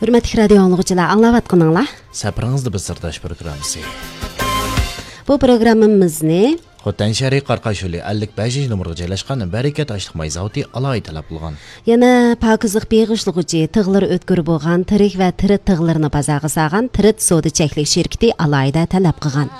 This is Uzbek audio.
Hürmetli radyo anlıqçılar, anlavatqınыңlar. Səpirіңizdə bir sırdaş programısı. Bu programımızı Xotan Şərik Qarqaşuli 55 numaraga joylashgan Barakat Ashliq may zavodi alohida talab qilgan. yana pokizlik beg'ishlig'uchi tig'lar o'tkir bo'lgan tirik va tirit tig'larni bozorga solgan tirit savdo cheklik shirkati alohida talab qilgan.